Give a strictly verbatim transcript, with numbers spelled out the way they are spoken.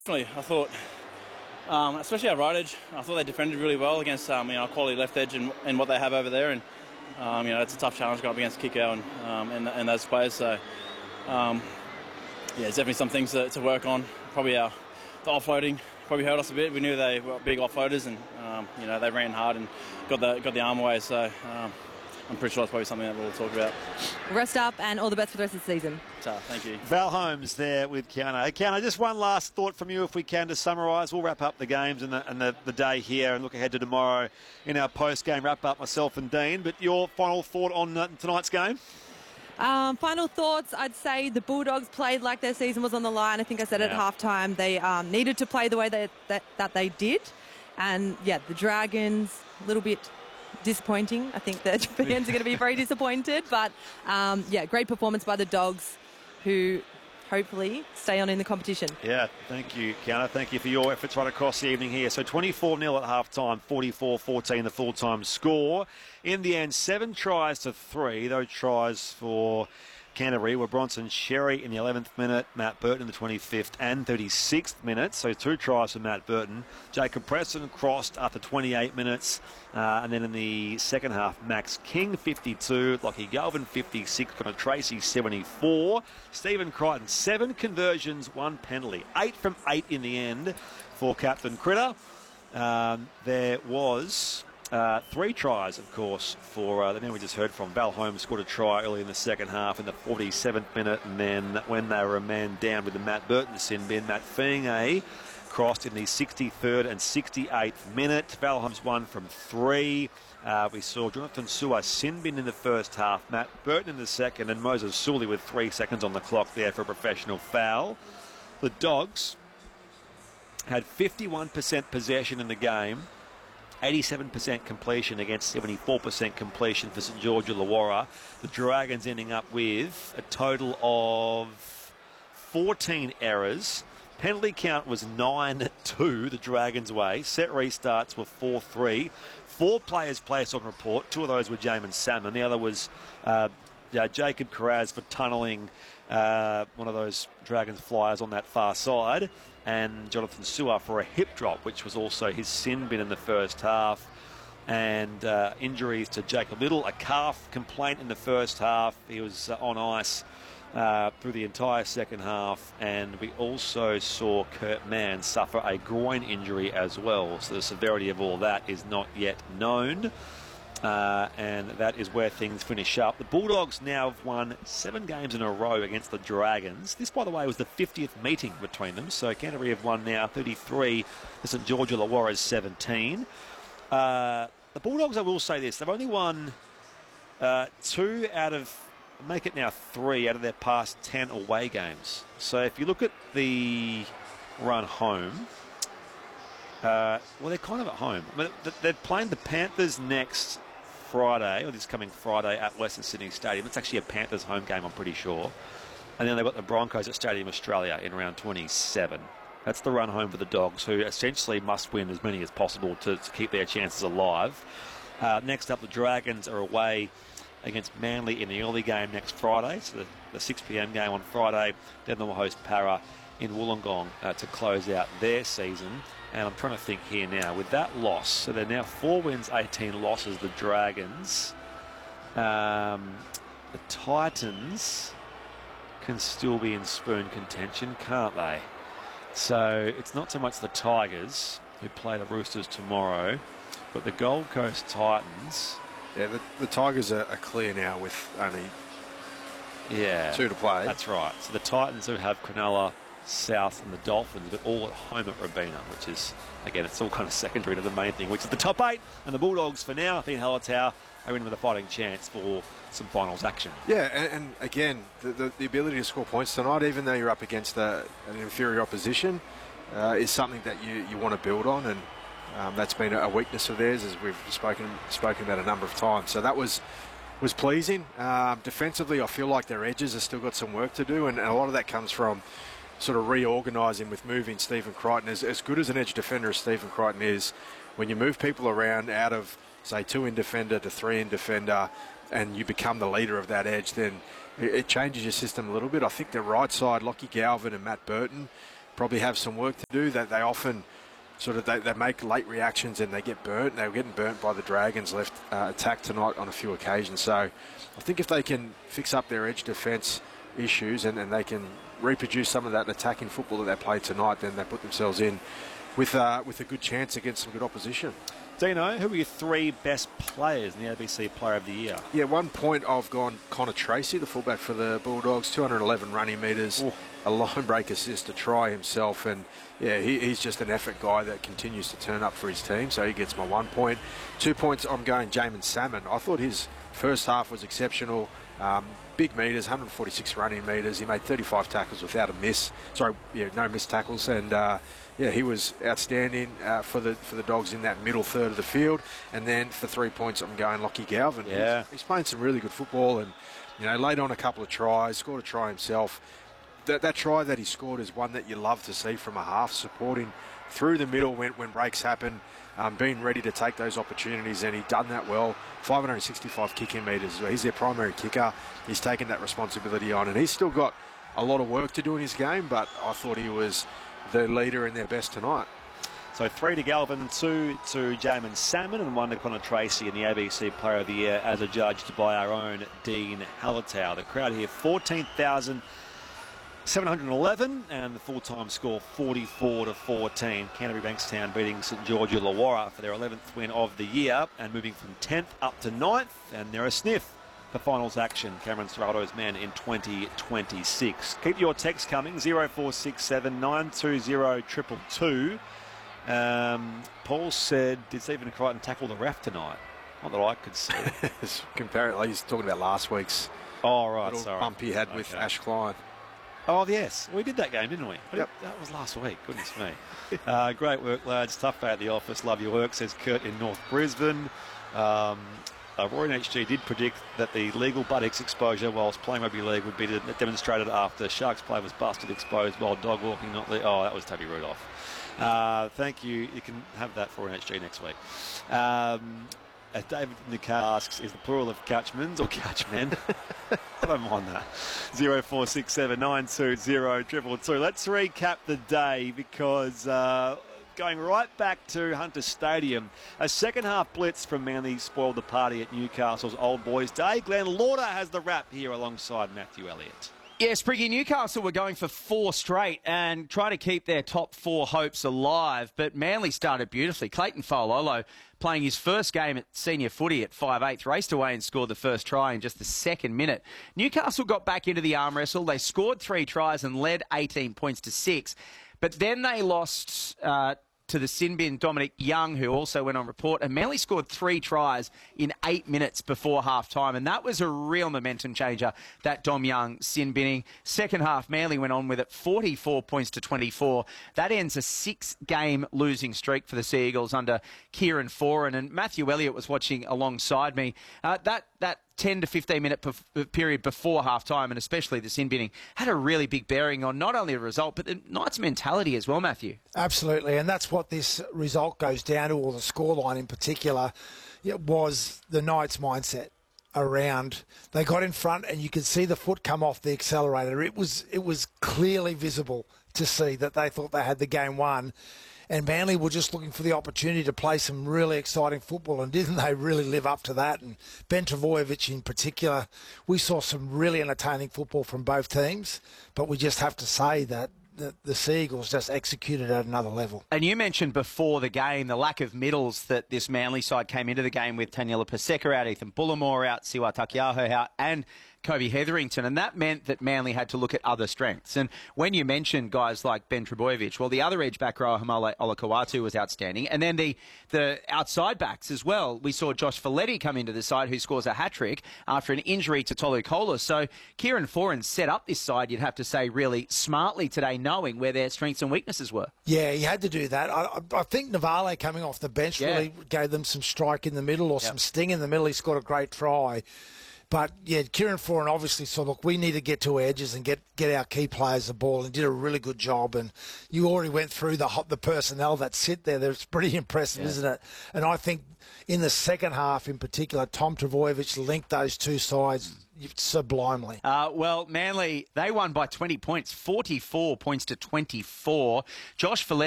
Definitely, I thought, um, especially our right edge, I thought they defended really well against um, you know, quality left edge and, and what they have over there, and um, you know it's a tough challenge going up against Kiko and um, and, and those players. So um, yeah, there's definitely some things to, to work on. Probably our the offloading probably hurt us a bit. We knew they were big offloaders, and um, you know they ran hard and got the got the arm away. So um, I'm pretty sure that's probably something that we'll talk about. Rest up and all the best for the rest of the season. So, thank you. Val Holmes there with Keano. Hey, Keano, just one last thought from you if we can to summarise. We'll wrap up the games and, the, and the, the day here and look ahead to tomorrow in our post-game wrap-up, myself and Dean. But your final thought on uh, tonight's game? Um, final thoughts, I'd say the Bulldogs played like their season was on the line. I think I said yeah. at halftime they um, needed to play the way they, that, that they did. And, yeah, the Dragons, a little bit disappointing. I think the fans are going to be very disappointed. But, um, yeah, great performance by the Dogs, who hopefully stay on in the competition. Yeah, thank you, Keano. Thank you for your efforts right across the evening here. So twenty-four nil at half-time, forty-four fourteen the full-time score. In the end, seven tries to three. Those tries for Canterbury were Bronson Sherry in the eleventh minute, Matt Burton in the twenty-fifth and thirty-sixth minute. So two tries for Matt Burton. Jacob Preston crossed after twenty-eight minutes. Uh, and then in the second half, Max King, fifty-two. Lockie Galvin, fifty-six. Connor Tracy, seventy-four. Stephen Crichton, seven conversions, one penalty. Eight from eight in the end for Captain Critter. Um, there was... Uh, three tries, of course, for uh, the man we just heard from. Val Holmes scored a try early in the second half in the forty-seventh minute, and then when they were a man down with the Matt Burton sin bin, Matt Feingay crossed in the sixty-third and sixty-eighth minute. Val Holmes won from three. Uh, we saw Jonathan Sua sin bin in the first half, Matt Burton in the second, and Moses Sully with three seconds on the clock there for a professional foul. The Dogs had fifty-one percent possession in the game, eighty-seven percent completion against seventy-four percent completion for St George Illawarra. The Dragons ending up with a total of fourteen errors. Penalty count was nine two the Dragons' way. Set restarts were four three. Four players placed on report. Two of those were Jamin Salmon. The other was uh, uh, Jacob Carraz for tunnelling uh, one of those Dragons flyers on that far side, and Jonathan Sua for a hip drop, which was also his sin bin in the first half. And uh, injuries to Jacob Little, a calf complaint in the first half. He was uh, on ice uh, through the entire second half. And we also saw Kurt Mann suffer a groin injury as well. So the severity of all that is not yet known. Uh, and that is where things finish up. The Bulldogs now have won seven games in a row against the Dragons. This, by the way, was the fiftieth meeting between them. So Canterbury have won now thirty-three, the St George Illawarra's seventeen. Uh, the Bulldogs, I will say this, they've only won uh, two out of, make it now three out of their past ten away games. So if you look at the run home, uh, well, they're kind of at home. I mean, they're playing the Panthers next Friday, or this coming Friday at Western Sydney Stadium. It's actually a Panthers home game, I'm pretty sure. And then they've got the Broncos at Stadium Australia in round twenty-seven. That's the run home for the Dogs, who essentially must win as many as possible to, to keep their chances alive. Uh, next up, the Dragons are away against Manly in the early game next Friday, so the, the six p.m. game on Friday. Then they'll host Para in Wollongong uh, to close out their season. And I'm trying to think here now, with that loss, so they're now four wins, eighteen losses, the Dragons. Um, the Titans can still be in spoon contention, can't they? So it's not so much the Tigers, who play the Roosters tomorrow, but the Gold Coast Titans. Yeah, the, the Tigers are, are clear now with only yeah, two to play. That's right. So the Titans who have Cronulla, South and the Dolphins, but all at home at Robina, which is, again, it's all kind of secondary to the main thing, which is the top eight. And the Bulldogs, for now, Finn Hallertau, are in with a fighting chance for some finals action. Yeah, and, and again, the, the, the ability to score points tonight, even though you're up against a, an inferior opposition, uh, is something that you, you want to build on, and um, that's been a weakness of theirs, as we've spoken spoken about a number of times. So that was was pleasing. Um, defensively, I feel like their edges have still got some work to do, and, and a lot of that comes from sort of reorganising with moving Stephen Crichton. As, as good as an edge defender as Stephen Crichton is, when you move people around out of, say, two-in defender to three-in defender, and you become the leader of that edge, then it, it changes your system a little bit. I think the right side, Lockie Galvin and Matt Burton, probably have some work to do. That they often sort of they, they make late reactions and they get burnt. They were getting burnt by the Dragons' left uh, attack tonight on a few occasions. So I think if they can fix up their edge defence issues and, and they can reproduce some of that attacking football that they played tonight, then they put themselves in with uh, with a good chance against some good opposition. Dino, who were your three best players in the A B C Player of the Year? Yeah, one point I've gone Connor Tracy, the fullback for the Bulldogs, two hundred eleven running metres, Ooh. a line break assist, a try himself, and yeah, he, he's just an effort guy that continues to turn up for his team, so he gets my one point. Two points, I'm going Jamin Salmon. I thought his first half was exceptional. Um, big metres, one hundred forty-six running metres. He made thirty-five tackles without a miss. Sorry, yeah, no missed tackles, and uh, yeah, he was outstanding uh, for the for the Dogs in that middle third of the field. And then for three points, I'm going Lockie Galvin. Yeah, he's, he's playing some really good football, and you know, laid on a couple of tries, scored a try himself. That that try that he scored is one that you love to see from a half, supporting through the middle when when breaks happen. Um, being ready to take those opportunities, and he done that well. five hundred sixty-five kicking metres. He's their primary kicker. He's taken that responsibility on, and he's still got a lot of work to do in his game, but I thought he was the leader in their best tonight. So three to Galvin, two to Jamin Salmon, and one to Connor Tracy in the A B C Player of the Year as adjudged by our own Dean Hallertau. The crowd here, fourteen thousand seven hundred eleven, and the full-time score forty-four to fourteen. Canterbury Bankstown beating St George Illawarra for their eleventh win of the year, and moving from tenth up to ninth, and they're a sniff for finals action. Cameron Serrato's men in twenty twenty-six. Keep your text coming, zero four six seven nine two zero two two two. Um, Paul said, did Stephen Crichton tackle the ref tonight? Not that I could see. Comparatively, he's talking about last week's oh, right, little sorry. bump he had okay. with Ash Klein. Oh, yes. We did that game, didn't we? Yep. That was last week. Goodness me. uh, great work, lads. Tough day at the office. Love your work, says Kurt in North Brisbane. Um, uh, Roy and H G did predict that the legal buttocks exposure whilst playing rugby league would be demonstrated after Sharks player was busted exposed while dog walking. Not le- oh, that was Toby Rudolph. Uh, thank you. You can have that for Roy and H G next week. Um, As David Nicar asks, is the plural of catchmans or catchmen? I don't mind that. zero four six seven nine two zero two two two. Let's recap the day because uh, going right back to Hunter Stadium, a second half blitz from Manly spoiled the party at Newcastle's Old Boys Day. Glenn Lauder has the wrap here alongside Matthew Elliott. Yeah, Spriggy, Newcastle were going for four straight and trying to keep their top four hopes alive, but Manly started beautifully. Clayton Faololo, playing his first game at senior footy at five eighth, raced away and scored the first try in just the second minute. Newcastle got back into the arm wrestle. They scored three tries and led eighteen points to six, but then they lost Uh, to the sin bin Dominic Young, who also went on report, and Manly scored three tries in eight minutes before half-time, and that was a real momentum changer, that Dom Young sin binning. Second half, Manly went on with it, forty-four points to twenty-four. That ends a six-game losing streak for the Sea Eagles under Kieran Foran, and Matthew Elliott was watching alongside me. Uh, that that ten to fifteen minute perf- period before half-time, and especially the sin binning, had a really big bearing on not only the result, but the Knights' mentality as well, Matthew. Absolutely, and that's what this result goes down to, or the scoreline in particular, it was the Knights' mindset around. They got in front, and you could see the foot come off the accelerator. It was it was clearly visible to see that they thought they had the game won. And Manly were just looking for the opportunity to play some really exciting football, and didn't they really live up to that? And Ben Travojevic in particular, we saw some really entertaining football from both teams, but we just have to say that the, the Sea Eagles just executed at another level. And you mentioned before the game the lack of middles that this Manly side came into the game with. Taniela Paseka out, Ethan Bullimore out, Siwa Takiaho out, and Kobe Hetherington, and that meant that Manly had to look at other strengths. And when you mentioned guys like Ben Trebojevic, well, the other edge back row, Hamale Olakawatu, was outstanding. And then the, the outside backs as well. We saw Josh Folletti come into the side, who scores a hat-trick after an injury to Tolu Kola. So Kieran Foran set up this side, you'd have to say, really smartly today, knowing where their strengths and weaknesses were. Yeah, he had to do that. I, I think Navale coming off the bench yeah. really gave them some strike in the middle, or yep. some sting in the middle. He scored a great try. But, yeah, Kieran Foran obviously said, look, we need to get to edges and get, get our key players the ball, and did a really good job. And you already went through the the personnel that sit there. That's pretty impressive, yeah. isn't it? And I think in the second half in particular, Tom Trbojevic linked those two sides sublimely. Uh, well, Manly, they won by twenty points, forty-four points to twenty-four. Josh Folletti